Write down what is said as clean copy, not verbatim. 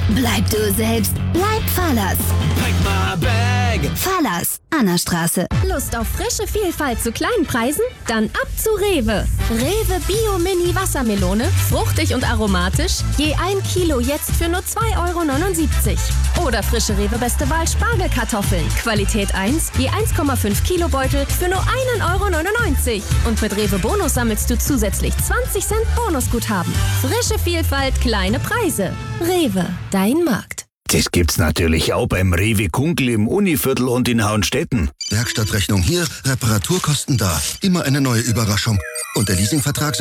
Bleib du selbst. Bleib Fallers. Pack my bag. Fallers, Annastraße. Lust auf frische Vielfalt zu kleinen Preisen? Dann ab zu Rewe. Rewe Bio Mini Wassermelone, fruchtig und aromatisch, je 1 Kilo jetzt für nur 2,79 €. Oder frische Rewe Beste Wahl Spargelkartoffeln, Qualität 1, je 1,5 Kilo Beutel für nur 1,99 €. Und mit Rewe Bonus sammelst du zusätzlich 20 Cent Bonusguthaben. Frische Vielfalt, kleine Preise. Rewe, dein Markt. Das gibt's natürlich auch beim Rewe Kunkel im Univiertel und in Hauenstetten. Werkstattrechnung hier, Reparaturkosten da. Immer eine neue Überraschung. Und der Leasingvertrag